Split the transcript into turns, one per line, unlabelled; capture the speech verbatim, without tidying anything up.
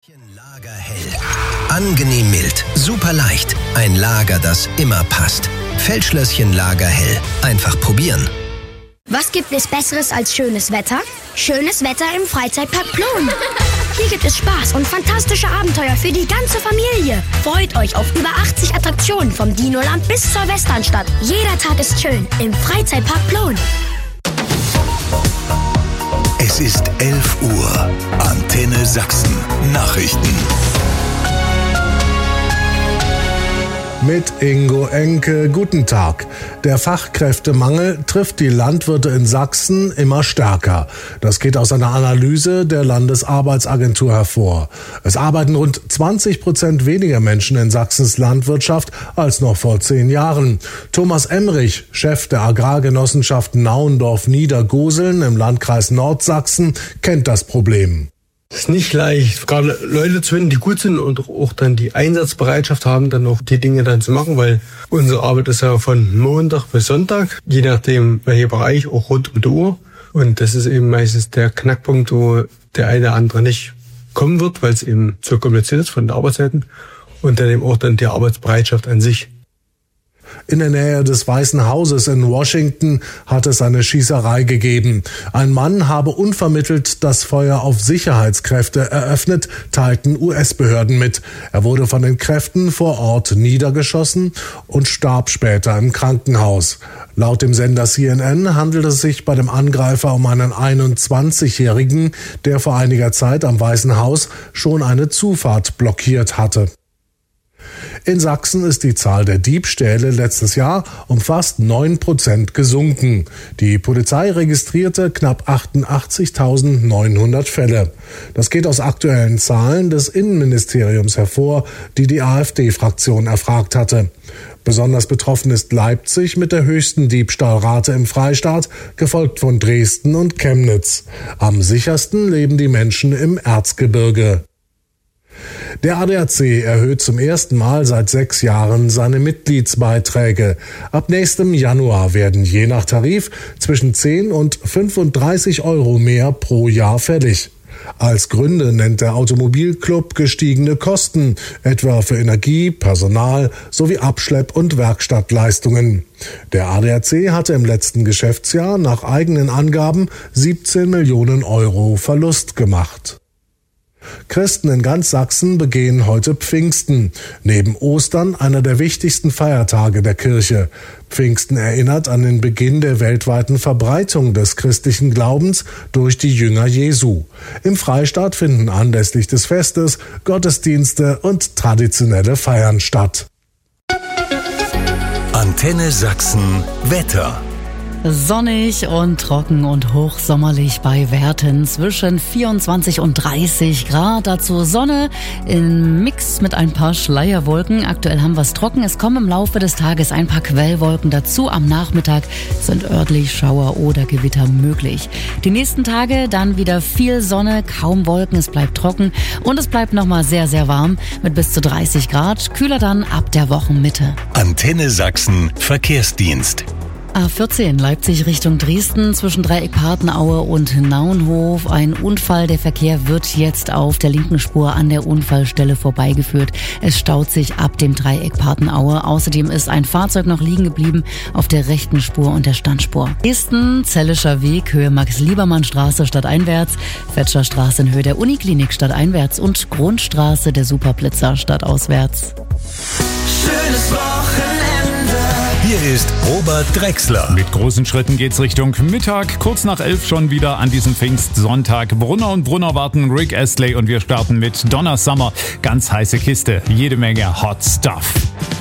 Lagerhell. Angenehm mild, super leicht. Ein Lager, das immer passt. Feldschlösschen Lagerhell. Einfach probieren.
Was gibt es Besseres als schönes Wetter? Schönes Wetter im Freizeitpark Plon. Hier gibt es Spaß und fantastische Abenteuer für die ganze Familie. Freut euch auf über achtzig Attraktionen vom Dinoland bis zur Westernstadt. Jeder Tag ist schön im Freizeitpark Plon.
Es ist elf Uhr. Antenne Sachsen. Nachrichten.
Mit Ingo Enke, guten Tag. Der Fachkräftemangel trifft die Landwirte in Sachsen immer stärker. Das geht aus einer Analyse der Landesarbeitsagentur hervor. Es arbeiten rund zwanzig Prozent weniger Menschen in Sachsens Landwirtschaft als noch vor zehn Jahren. Thomas Emrich, Chef der Agrargenossenschaft Naundorf-Niedergoseln im Landkreis Nordsachsen, kennt das Problem.
Es ist nicht leicht, gerade Leute zu finden, die gut sind und auch dann die Einsatzbereitschaft haben, dann auch die Dinge dann zu machen, weil unsere Arbeit ist ja von Montag bis Sonntag, je nachdem welcher Bereich, auch rund um die Uhr. Und das ist eben meistens der Knackpunkt, wo der eine oder andere nicht kommen wird, weil es eben zu kompliziert ist von den Arbeitszeiten und dann eben auch dann die Arbeitsbereitschaft an sich.
In der Nähe des Weißen Hauses in Washington hat es eine Schießerei gegeben. Ein Mann habe unvermittelt das Feuer auf Sicherheitskräfte eröffnet, teilten U S-Behörden mit. Er wurde von den Kräften vor Ort niedergeschossen und starb später im Krankenhaus. Laut dem Sender C N N handelt es sich bei dem Angreifer um einen einundzwanzigjährigen, der vor einiger Zeit am Weißen Haus schon eine Zufahrt blockiert hatte. In Sachsen ist die Zahl der Diebstähle letztes Jahr um fast neun Prozent gesunken. Die Polizei registrierte knapp achtundachtzigtausendneunhundert Fälle. Das geht aus aktuellen Zahlen des Innenministeriums hervor, die die AfD-Fraktion erfragt hatte. Besonders betroffen ist Leipzig mit der höchsten Diebstahlrate im Freistaat, gefolgt von Dresden und Chemnitz. Am sichersten leben die Menschen im Erzgebirge. Der A D A C erhöht zum ersten Mal seit sechs Jahren seine Mitgliedsbeiträge. Ab nächstem Januar werden je nach Tarif zwischen zehn und fünfunddreißig Euro mehr pro Jahr fällig. Als Gründe nennt der Automobilclub gestiegene Kosten, etwa für Energie, Personal sowie Abschlepp- und Werkstattleistungen. Der A D A C hatte im letzten Geschäftsjahr nach eigenen Angaben siebzehn Millionen Euro Verlust gemacht. Christen in ganz Sachsen begehen heute Pfingsten. Neben Ostern einer der wichtigsten Feiertage der Kirche. Pfingsten erinnert an den Beginn der weltweiten Verbreitung des christlichen Glaubens durch die Jünger Jesu. Im Freistaat finden anlässlich des Festes Gottesdienste und traditionelle Feiern statt.
Antenne Sachsen Wetter.
Sonnig und trocken und hochsommerlich bei Werten zwischen vierundzwanzig und dreißig Grad. Dazu Sonne im Mix mit ein paar Schleierwolken. Aktuell haben wir es trocken. Es kommen im Laufe des Tages ein paar Quellwolken dazu. Am Nachmittag sind örtlich Schauer oder Gewitter möglich. Die nächsten Tage dann wieder viel Sonne, kaum Wolken. Es bleibt trocken und es bleibt nochmal sehr, sehr warm mit bis zu dreißig Grad. Kühler dann ab der Wochenmitte.
Antenne Sachsen Verkehrsdienst.
A vierzehn Leipzig Richtung Dresden zwischen Dreieck-Patenaue und Naunhof. Ein Unfall. Der Verkehr wird jetzt auf der linken Spur an der Unfallstelle vorbeigeführt. Es staut sich ab dem Dreieck Patenaue. Außerdem ist ein Fahrzeug noch liegen geblieben auf der rechten Spur und der Standspur. Dresden, Zellischer Weg, Höhe Max-Liebermann-Straße stadteinwärts, Fetscher Straße in Höhe der Uniklinik stadteinwärts und Grundstraße der Superblitzer stadtauswärts.
Schönes Wochenende. Hier ist Robert Drechsler.
Mit großen Schritten geht's Richtung Mittag. Kurz nach elf schon wieder an diesem Pfingstsonntag. Brunner und Brunner warten Rick Astley und wir starten mit Donna Summer. Ganz heiße Kiste. Jede Menge Hot Stuff.